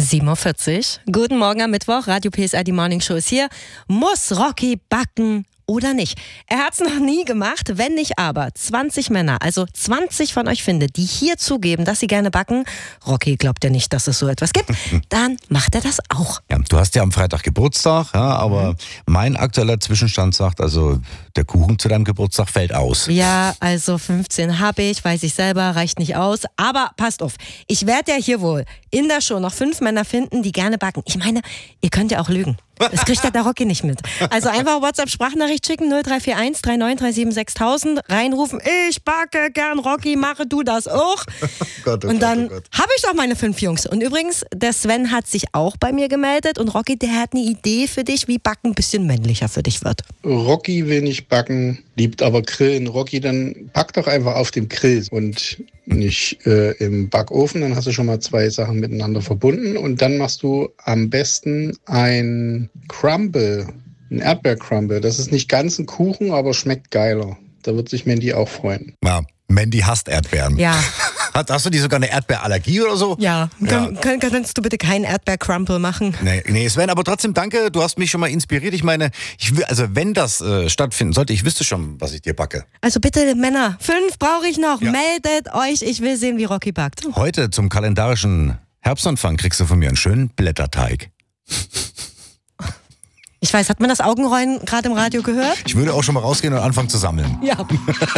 7:40 Uhr. Guten Morgen am Mittwoch. Radio PSR, die Morning Show ist hier. Muss Rocky backen oder nicht? Er hat es noch nie gemacht, wenn nicht aber 20 Männer, also 20 von euch findet, die hier zugeben, dass sie gerne backen. Rocky glaubt ja nicht, dass es so etwas gibt. Dann macht er das auch. Ja, du hast ja am Freitag Geburtstag, ja, aber mein aktueller Zwischenstand sagt, also der Kuchen zu deinem Geburtstag fällt aus. Ja, also 15 habe ich, weiß ich selber, reicht nicht aus. Aber passt auf, ich werde ja hier wohl in der Show noch 5 Männer finden, die gerne backen. Ich meine, ihr könnt ja auch lügen. Das kriegt ja der Rocky nicht mit. Also einfach WhatsApp-Sprachnachricht schicken, 0341 3937 6000, reinrufen, ich backe gern, Rocky, mache du das auch. Und dann habe ich doch meine 5 Jungs. Und übrigens, der Sven hat sich auch bei mir gemeldet und Rocky, der hat eine Idee für dich, wie Backen ein bisschen männlicher für dich wird. Rocky will nicht backen, liebt aber Grillen. Rocky, dann back doch einfach auf dem Grill und nicht im Backofen. Dann hast du schon mal 2 Sachen miteinander verbunden und dann machst du am besten ein Crumble, ein Erdbeercrumble. Das ist nicht ganz ein Kuchen, aber schmeckt geiler. Da wird sich Mandy auch freuen. Ja, Mandy hasst Erdbeeren. Ja. Hast du die sogar eine Erdbeerallergie oder so? Ja. Kannst du bitte keinen Erdbeercrumble machen? Nee, Sven, aber trotzdem danke, du hast mich schon mal inspiriert. Ich meine, wenn das stattfinden sollte, ich wüsste schon, was ich dir backe. Also bitte, Männer, 5 brauche ich noch. Ja. Meldet euch, ich will sehen, wie Rocky backt. Heute zum kalendarischen Herbstanfang kriegst du von mir einen schönen Blätterteig. Ich weiß, hat man das Augenrollen gerade im Radio gehört? Ich würde auch schon mal rausgehen und anfangen zu sammeln. Ja.